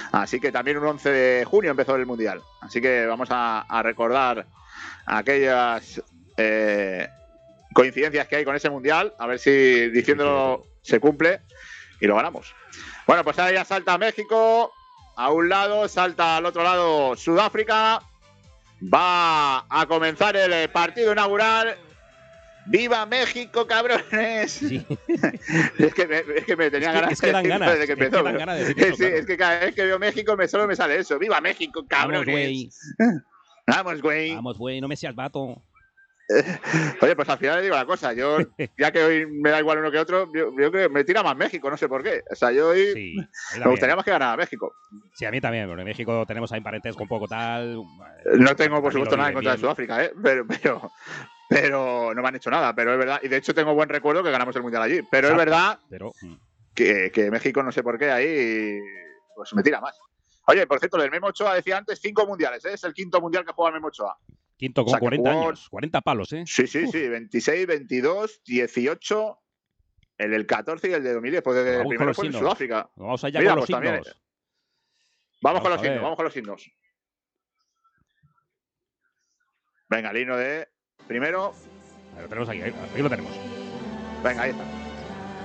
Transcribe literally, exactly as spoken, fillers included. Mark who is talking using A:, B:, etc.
A: Así que también un once de junio empezó el Mundial. Así que vamos a, a recordar aquellas eh, coincidencias que hay con ese Mundial, a ver si diciéndolo se cumple y lo ganamos. Bueno, pues ahora ya salta México a un lado, salta al otro lado Sudáfrica. Va a comenzar el partido inaugural. ¡Viva México, cabrones! Sí. es, que me, es que me tenía
B: es que,
A: ganas
B: es que dan
A: de
B: ganas,
A: desde que empezó.
B: Es que dan ganas de decir eso,
A: sí,
B: claro.
A: es que cada vez que veo México me, solo me sale eso. ¡Viva México, cabrones!
B: Vamos, güey.
A: Vamos, güey.
B: Vamos, güey, no me seas vato.
A: Oye, pues al final le digo la cosa. Yo, ya que hoy me da igual uno que otro, yo, yo creo que me tira más México, no sé por qué. O sea, yo hoy
B: sí,
A: me gustaría más que ganara México.
B: Sí, a mí también, porque en México tenemos ahí parentesco un poco tal.
A: No tengo, por supuesto, nada en contra bien. de Sudáfrica, ¿eh? Pero, pero, pero no me han hecho nada. Pero es verdad, y de hecho tengo buen recuerdo que ganamos el Mundial allí. Pero Exacto, es verdad pero, que, que México, no sé por qué, ahí pues me tira más. Oye, por cierto, el Memo Ochoa decía antes cinco mundiales, ¿eh? Es el quinto mundial que juega el Memo Ochoa.
B: Quinto con o sea, cuarenta jugó... años, cuarenta palos, ¿eh?
A: Sí, sí, Uf. sí, veintiséis, veintidós, dieciocho, el del catorce y el de dos mil diez, pues desde el primero fue en Sudáfrica.
B: Vamos allá Mira, con los
A: pues
B: himnos.
A: También... Vamos, vamos con los himnos, vamos con los himnos. Venga, el himno de primero.
B: Ahí lo tenemos aquí, ahí lo tenemos.
A: Venga, ahí está.